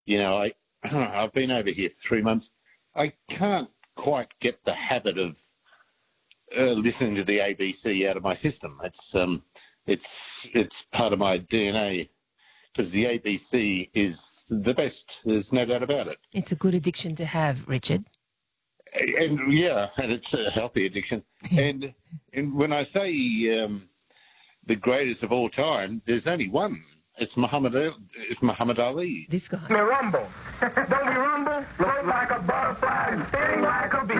I've been over here 3 months. I can't quite get the habit of listening to the ABC out of my system. It's part of my DNA because the ABC is the best. There's no doubt about it. It's a good addiction to have, Richard. And it's a healthy addiction. and when I say the greatest of all time, there's only one. It's Muhammad Ali. This guy. Me rumble. Don't we rumble? Float like a butterfly and sting like a bee.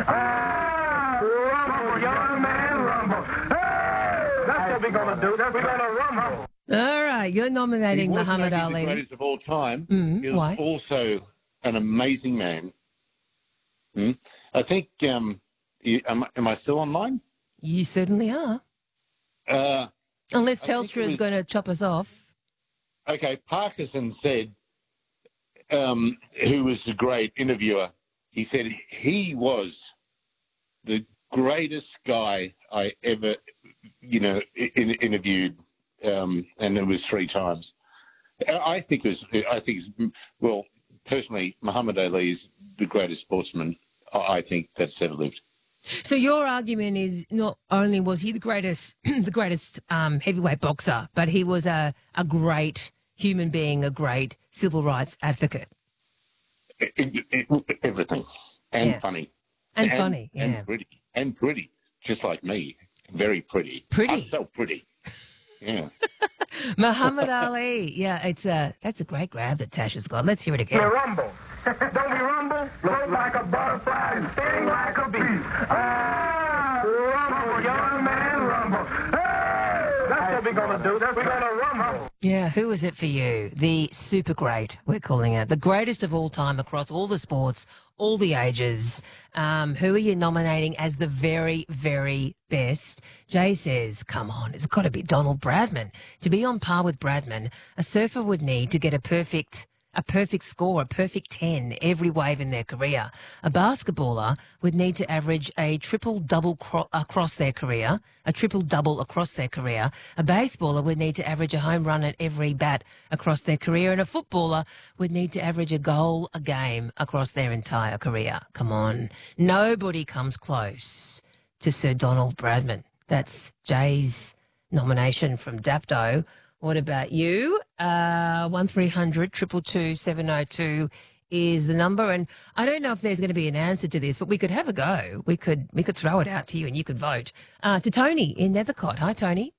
Rumble, young man, rumble. Hey! That's what we're going to do. We're going to rumble. All right, you're nominating Muhammad Ali. The greatest of all time. He was Why? also an amazing man. I think, am I still online? You certainly are. Unless Telstra is going to chop us off. Okay, Parkinson said, who was a great interviewer, he said he was the greatest guy I ever, interviewed, and it was 3 times. Personally, Muhammad Ali is the greatest sportsman I think that's ever lived. So your argument is not only was he the greatest heavyweight boxer, but he was a great human being, a great civil rights advocate. Everything. And funny. And funny, yeah. And pretty, just like me. Very pretty. Pretty. I'm so pretty. Yeah. Muhammad Ali. Yeah, that's a great grab that Tash has got. Let's hear it again. Me rumble. Don't we rumble? Float like a butterfly and sting like a bee. Rumble, young man, rumble. Hey! That's what we're going to do. We're going to rumble. Yeah, who is it for you? The super great, we're calling it. The greatest of all time across all the sports, all the ages. Who are you nominating as the very, very best? Jay says, come on, it's got to be Donald Bradman. To be on par with Bradman, a surfer would need to get a perfect score, a perfect 10 every wave in their career. A basketballer would need to average a triple-double across their career. A baseballer would need to average a home run at every bat across their career. And a footballer would need to average a goal a game across their entire career. Come on. Nobody comes close to Sir Donald Bradman. That's Jay's nomination from Dapto. What about you? 1300 222 702 is the number, and I don't know if there's going to be an answer to this, but we could have a go. We could throw it out to you, and you could vote. To Tony in Nethercott. Hi, Tony.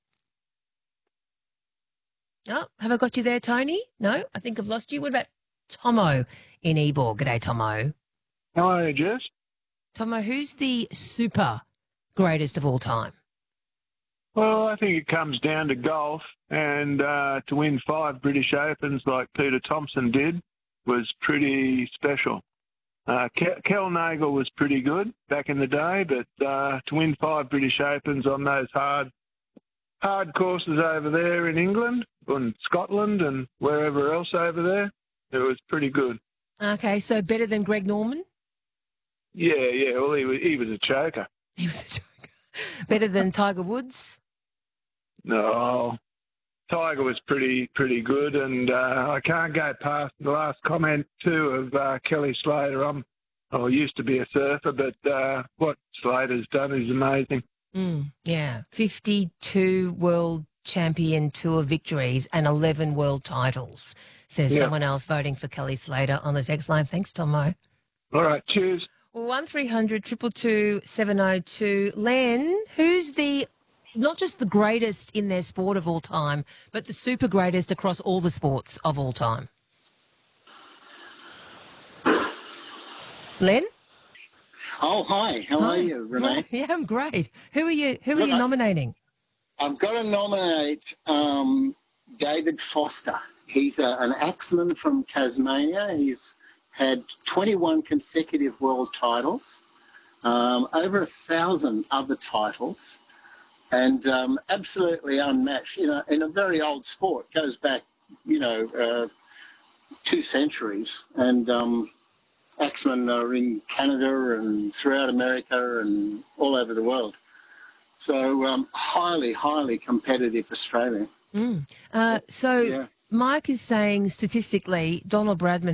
Oh, have I got you there, Tony? No, I think I've lost you. What about Tomo in Ebor? G'day, Tomo. Hello, Jess. Tomo, who's the super greatest of all time? Well, I think it comes down to golf, and to win 5 British Opens like Peter Thompson did was pretty special. Kel Nagle was pretty good back in the day, but to win 5 British Opens on those hard courses over there in England and Scotland and wherever else over there, it was pretty good. Okay, so better than Greg Norman? Yeah. Well, he was a choker. He was a choker. Better than Tiger Woods? No, Tiger was pretty good, and I can't go past the last comment too of Kelly Slater. I used to be a surfer, but what Slater's done is amazing. Yeah, 52 world champion tour victories and 11 world titles, says someone else voting for Kelly Slater on the text line. Thanks, Tomo. All right, cheers. 1300 222 702. Len, who's not just the greatest in their sport of all time, but the super greatest across all the sports of all time? Len? Oh, hi. How are you, Renee? Yeah, I'm great. Who are you nominating? I've got to nominate David Foster. He's an axeman from Tasmania. He's had 21 consecutive world titles, over 1,000 other titles, and absolutely unmatched, in a very old sport. Goes back, 2 centuries. And axemen are in Canada and throughout America and all over the world. So highly, highly competitive Australian. Mike is saying statistically Donald Bradman